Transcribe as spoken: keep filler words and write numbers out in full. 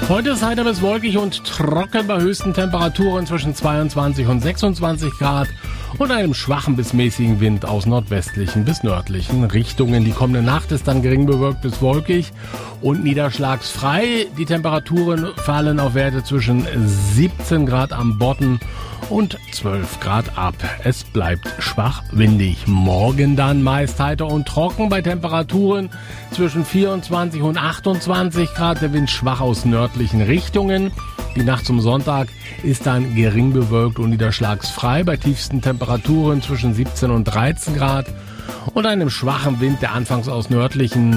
Heute ist heiter bis wolkig und trocken bei höchsten Temperaturen zwischen zweiundzwanzig und sechsundzwanzig Grad und einem schwachen bis mäßigen Wind aus nordwestlichen bis nördlichen Richtungen. Die kommende Nacht ist dann gering bewölkt bis wolkig und niederschlagsfrei. Die Temperaturen fallen auf Werte zwischen siebzehn Grad am Bodden und zwölf Grad ab. Es bleibt schwach windig. Morgen dann meist heiter und trocken bei Temperaturen zwischen vierundzwanzig und achtundzwanzig Grad. Der Wind schwach aus nördlichen Richtungen. Die Nacht zum Sonntag ist dann gering bewölkt und niederschlagsfrei bei tiefsten Temperaturen zwischen siebzehn und dreizehn Grad und einem schwachen Wind, der anfangs aus nördlichen